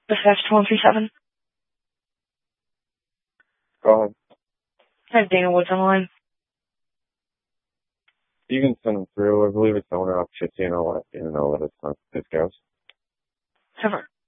Dispatch 2137. Go ahead. I have Dana Woods on the line. You can send them through. I believe it's owner up 50, and I'll let you know that it's not this goes. Over.